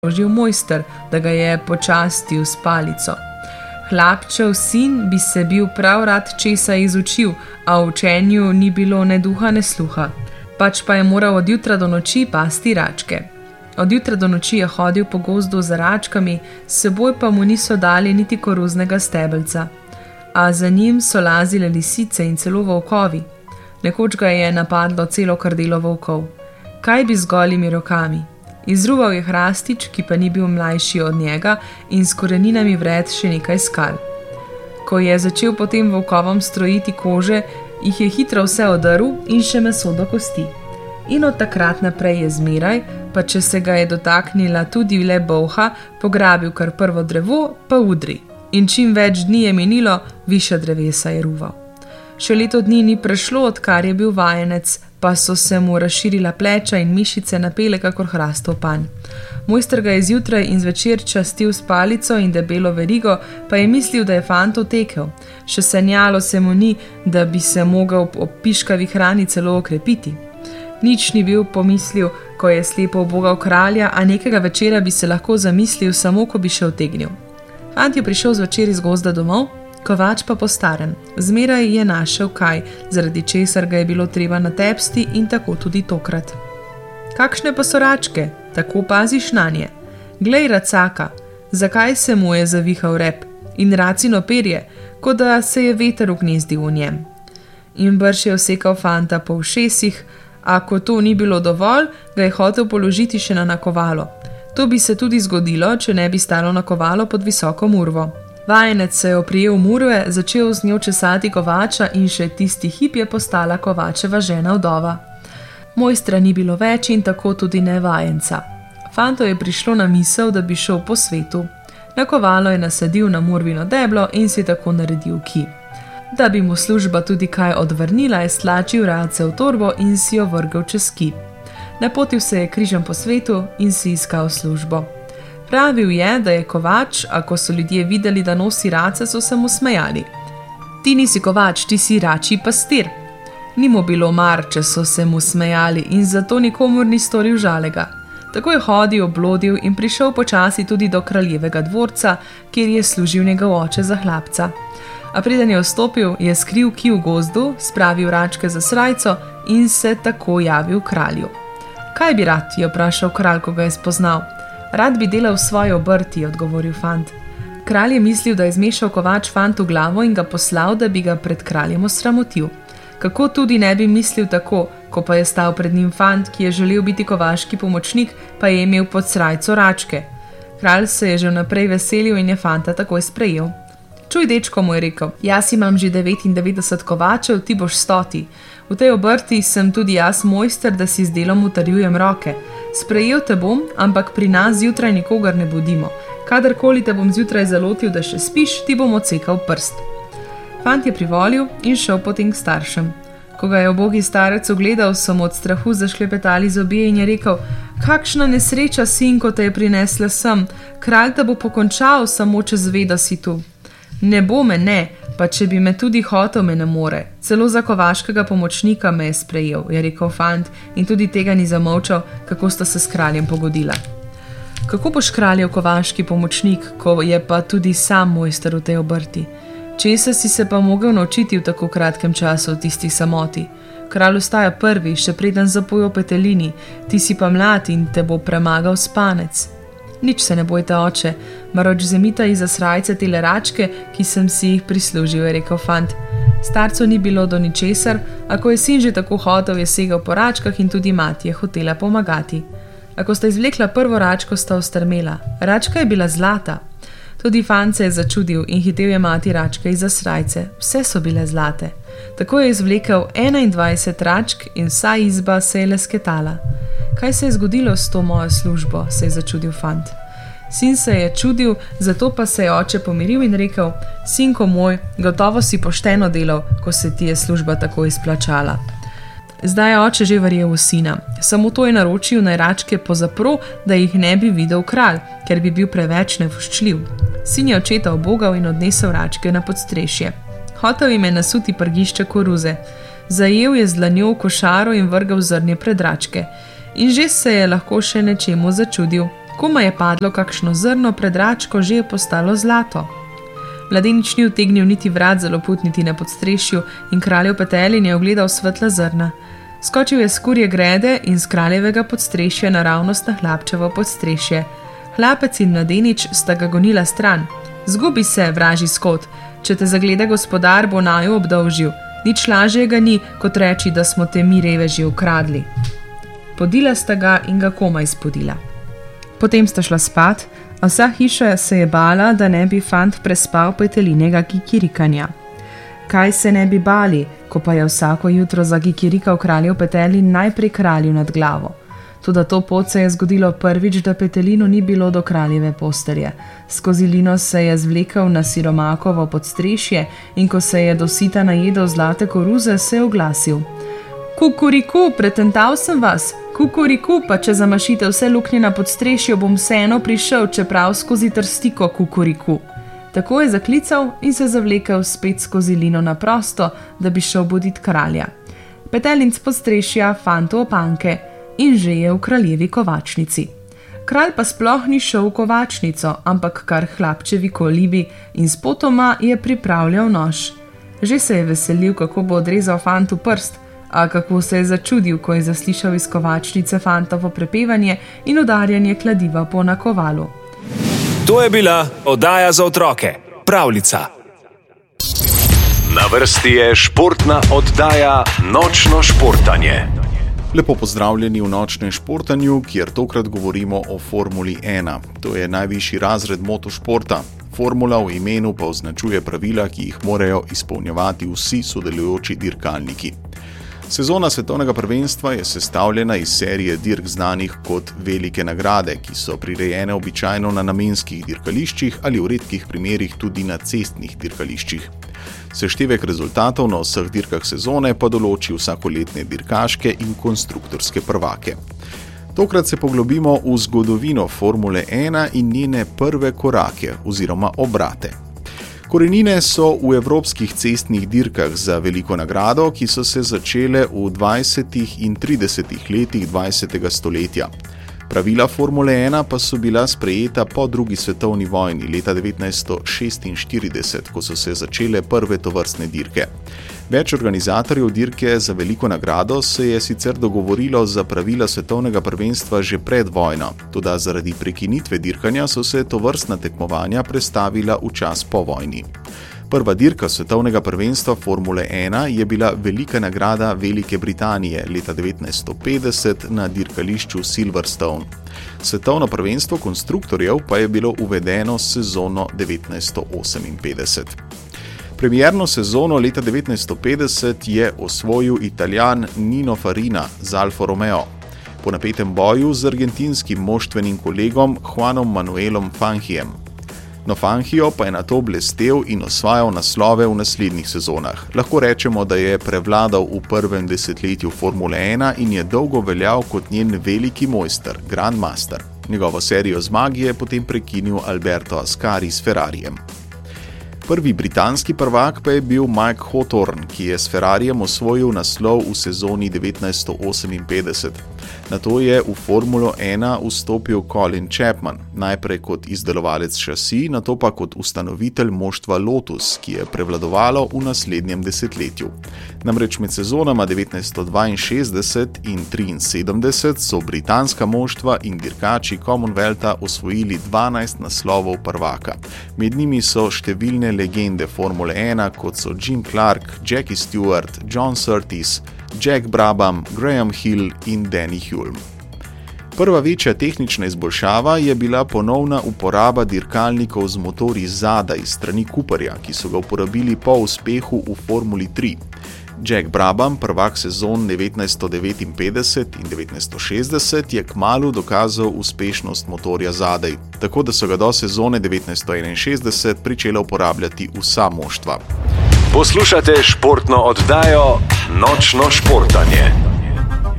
naložil mojster, da ga je počastil s palico. Hlapčev sin bi se bil prav rad česa izučil, a v učenju ni bilo ne duha ne sluha. Pač pa je moral od jutra do noči pasti račke. Od jutra do noči je hodil po gozdu za račkami, s seboj pa mu niso dali niti koruznega stebelca. A za njim so lazile lisice in celo volkovi. Nekoč ga je napadlo celo krdelo volkov. Kaj bi z golimi rokami? Izruval je hrastič, ki pa ni bil mlajši od njega, in s koreninami vred še nekaj skal. Ko je začel potem volkovom strojiti kože, jih je hitro vse odrl in še meso do kosti. In od takrat naprej je zmeraj, pa če se ga je dotaknila tudi le bolha, pograbil kar prvo drevo, pa udri. In čim več dni je minilo, višja drevesa je ruval. Še leto dni ni prešlo, odkar je bil vajenec, pa so se mu razširila pleča in mišice napele kakor hrastov panj. Mojster ga je zjutraj in zvečer častil s palico in debelo verigo, pa je mislil, da je fant otekel. Še sanjalo se mu ni, da bi se mogel ob piškavi hrani celo okrepiti. Nič ni bil pomislil, ko je slepo ubogal kralja, a nekega večera bi se lahko zamislil samo, ko bi še utegnil. Fant je prišel zvečer iz gozda domov, kovač pa postaren. Zmeraj je našel kaj, zaradi česar ga je bilo treba natepsti in tako tudi tokrat. Kakšne pa so račke? Tako paziš nanje. Glej racaka, zakaj se mu je zavihal rep in racino perje, kot da se je veter ugnezdil v njem. In brž je osekal fanta po ušesih, a ko to ni bilo dovolj, ga je hotel položiti še na nakovalo. To bi se tudi zgodilo, če ne bi stalo nakovalo pod visoko murvo. Vajenec se je oprijel murve, začel z njo česati kovača in še tisti hip je postala kovačeva žena vdova. Mojstra ni bilo več in tako tudi ne vajenca. Fanto je prišlo na misel, da bi šel po svetu. Nakovalo je nasadil na murvino deblo in si tako naredil kij. Da bi mu služba tudi kaj odvrnila, je stlačil race v torbo in si jo vrgel čez kij. Napotil se je križem po svetu in si iskal službo. Pravil je, da je kovač, a ko so ljudje videli, da nosi race, so se mu smejali. Ti nisi kovač, ti si račji pastir. Ni mu bilo mar, če so se mu smejali in zato nikomur ni storil žalega. Tako je hodil, oblodil in prišel počasi tudi do kraljevega dvorca, kjer je služil njegov oče za hlapca. A preden je vstopil, je skril kij v gozdu, spravil račke za srajco in se tako javil kralju. Kaj bi rad, je vprašal kralj, ko ga je spoznal. Rad bi delal svoje obrti, je odgovoril fant. Kralj je mislil, da je zmešal kovač fantu glavo in ga poslal, da bi ga pred kraljem osramotil. Kako tudi ne bi mislil tako, ko pa je stal pred njim fant, ki je želel biti kovaški pomočnik, pa je imel pod srajco račke. Kralj se je že vnaprej veselil in je fanta takoj sprejel. Čuj, dečko, mu je rekel, jaz imam že 99 kovačev, ti boš 100. V tej obrti sem tudi jaz mojster, da si z delom utrjujem roke. Sprejel te bom, ampak pri nas zjutraj nikogar ne budimo. Kadarkoli te bom zjutraj zalotil, da še spiš, ti bom odsekal prst. Fant je privolil in šel potem k staršem. Ko ga je ubogi starec ugledal, so mu od strahu zašklepetali zobje in je rekel, kakšna nesreča, sinko, te je prinesla sem, kralj te bo pokončal, samo če zve, da si tu. Ne bo me, ne, pa če bi me tudi hotel, me ne more. Celo za kovaškega pomočnika me je sprejel, je rekel fant in tudi tega ni zamolčal, kako sta se s kraljem pogodila. Kako boš kraljev kovaški pomočnik, ko je pa tudi sam mojster v tej obrti? Česa si se pa mogel naučiti v tako kratkem času v tisti samoti? Kralj vstaja prvi, še preden zapojo petelini, ti si pa mlad in te bo premagal spanec. Nič se ne bojte, oče, maroč vzemita iza srajce tele račke, ki sem si jih prislužil, je rekel fant. Starcu ni bilo do ničesar, a ko je sin že tako hotel, je segel po račkah in tudi mati je hotela pomagati. A ko sta izvlekla prvo račko, sta ostrmela. Račka je bila zlata. Tudi fant se je začudil in hitel je mati račke iza srajce. Vse so bile zlate. Tako je izvlekel 21 račk in vsa izba se je lesketala. Kaj se je zgodilo s to mojo službo, se je začudil fant. Sin se je čudil, zato pa se je oče pomiril in rekel, sinko moj, gotovo si pošteno delal, ko se ti je služba tako izplačala. Zdaj je oče že verjel v sina, samo to je naročil naj račke pozapro, da jih ne bi videl kralj, ker bi bil preveč nevoščljiv. Sin je očeta ubogal in odnesel račke na podstrešje. Hotel jim je nasuti prgišče koruze. Zajel je z dlanjo v košaro in vrgel zrnje pred račke. In že se je lahko še nečemu začudil, Komaj je padlo kakšno zrno, pred Račko že je postalo zlato. Mladenič ni utegnil niti vrat zaloputniti na podstrešju in kraljev petelin je ogledal svetla zrna. Skočil je s kurje grede in z kraljevega podstrešja naravnost na Hlapčevo podstrešje. Hlapec in mladenič sta ga gonila stran. Zgubi se, vražji skot, če te zagleda gospodar, bo naju obdolžil. Nič lažjega ni, kot reči, da smo te mi reveži ukradli. Podila sta ga in ga komaj spodila. Potem sta šla spat, a vsa hiša se je bala, da ne bi fant prespal petelinega kikirikanja. Kaj se ne bi bali, ko pa je vsako jutro zagikirikal kraljev petelin najprej kralju nad glavo. Toda to pot se je zgodilo prvič, da petelinu ni bilo do kraljeve postelje. Skozi lino se je zvlekel na siromakovo podstrešje in ko se je dosita najedel zlate koruze, se je oglasil. Kukuriku, pretental sem vas, kukuriku, pa če zamašite vse luknje na podstrešju, bom vseeno prišel, čeprav skozi trstiko kukuriku. Tako je zaklical in se zavlekel spet skozi lino na prosto, da bi šel budit kralja. Petelin s podstrešja fantu opanke in že je v kraljevi kovačnici. Kralj pa sploh ni šel v kovačnico, ampak kar Hlapčevi kolibi in spotoma je pripravljal nož. Že se je veselil, kako bo odrezal fantu prst, a kako se je začudil, ko je zaslišal iz kovačnice fantovo prepevanje in udarjanje kladiva po nakovalu. To je bila oddaja za otroke, Pravljica. Na vrsti je športna oddaja Nočno športanje. Lepo pozdravljeni v Nočnem športanju, kjer tokrat govorimo o Formuli 1. To je najvišji razred motošporta. Formula v imenu pa označuje pravila, ki jih morajo izpolnjevati vsi sodelujoči dirkalniki. Sezona svetovnega prvenstva je sestavljena iz serije dirk znanih kot velike nagrade, ki so prirejene običajno na namenskih dirkališčih ali v redkih primerih tudi na cestnih dirkališčih. Seštevek rezultatov na vseh dirkah sezone pa določi vsakoletne dirkaške in konstruktorske prvake. Tokrat se poglobimo v zgodovino Formule 1 in njene prve korake oziroma obrate. Korenine so v evropskih cestnih dirkah za veliko nagrado, ki so se začele v 20. in 30. letih 20. stoletja. Pravila Formule 1 pa so bila sprejeta po drugi svetovni vojni leta 1946, ko so se začele prve tovrstne dirke. Več organizatorjev dirke za veliko nagrado se je sicer dogovorilo za pravila svetovnega prvenstva že pred vojno, toda zaradi prekinitve dirkanja so se tovrstna tekmovanja prestavila v čas po vojni. Prva dirka svetovnega prvenstva Formule 1 je bila velika nagrada Velike Britanije leta 1950 na dirkališču Silverstone. Svetovno prvenstvo konstruktorjev pa je bilo uvedeno s sezono 1958. Premierno sezono leta 1950 je osvojil Italijan Nino Farina z Alfa Romeo. Po napetem boju z argentinskim moštvenim kolegom Juanom Manuelom Fangijem. No, Fangio pa je nato blestel in osvajal naslove v naslednjih sezonah. Lahko rečemo, da je prevladal v prvem desetletju Formule 1 in je dolgo veljal kot njen veliki mojster, Grandmaster. Njegovo serijo zmag je potem prekinil Alberto Ascari s Ferrarijem. Prvi britanski prvak pa je bil Mike Hawthorne, ki je s Ferrarijem osvojil naslov v sezoni 1958. Nato je v Formulo 1 vstopil Colin Chapman, najprej kot izdelovalec šasi, nato pa kot ustanovitelj moštva Lotus, ki je prevladovalo v naslednjem desetletju. Namreč med sezonama 1962 in 1973 so britanska moštva in dirkači Commonwealtha osvojili 12 naslovov prvaka. Med njimi so številne legende Formule 1, kot so Jim Clark, Jackie Stewart, John Surtees, Jack Brabham, Graham Hill in Danny Hulme. Prva večja tehnična izboljšava je bila ponovna uporaba dirkalnikov z motorji zadaj strani Cooperja, ki so ga uporabili po uspehu v Formuli 3. Jack Brabham, prvak sezon 1959 in 1960, je kmalu dokazal uspešnost motorja zadaj, tako da so ga do sezone 1961 pričela uporabljati vsa moštva. Poslušate športno oddajo Nočno športanje.